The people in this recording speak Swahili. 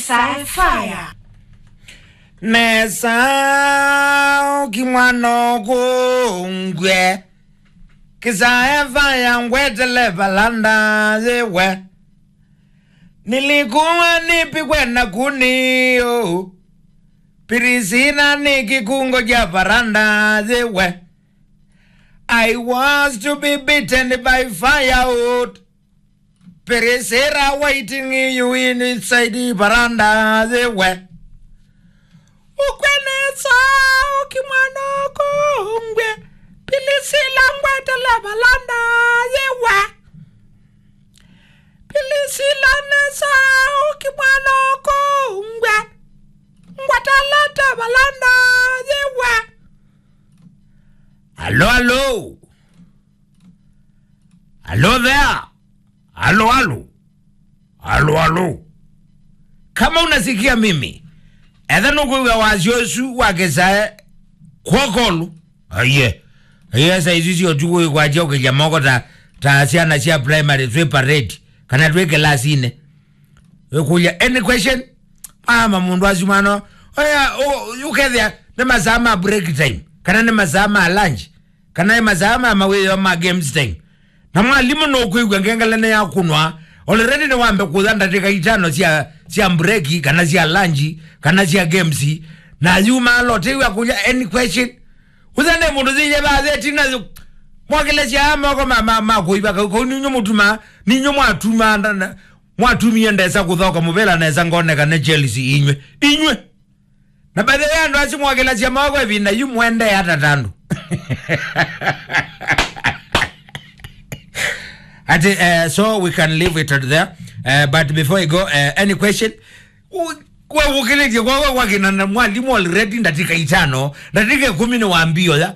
Isaiah Fire. Nesa kimwano kungwe Isaiah Fire ngwetele balanda zewe Nilikuwa nipigwe na kunio Pirisina nikikungo ja baranda zewe I was to be beaten by firewood Perisera waiting you inside the baranda zewe Ukwenesa ukimwano kungwe Pilisila ngwetele balanda zewe Pilisila nesa ukimwano kungwe Ngwatalata balanda zewe Hello, hello. Hello there. Hello, hello. Hello, hello. Kama unasikia mimi Edha nukuwa waziosu wakesae Kwakolu Aye sa izuzi otuku kwa joke jamoko ta siana siya primary 3 parade Kana tuweke lasine Kuya any question mundu wasumano Oya ukethia Nema sama break time Kana nema sama lunch Kana nema sama mawe ma games time Na mwalimu no kuigwa ngengalene ya kunwa already ne wambe kudanda tika itano siya breaki kana siya lunch kana siya games na yuma lote wa kuja any question uzande mundu zije baze tina mwakele siya mako mama kuiba ko ninyo mutuma ninyo mwatumi ndesa kuthoka mubela nesa ngone kana Chelsea inywe na baadhi ya ndo asi mwakele siya mako vina yu mwende hata tando So we can leave it at there. But before I go, any question? Kwa wakileti kwa wakina mwalimu already ndatika itano, ndatika 10 waambio ya.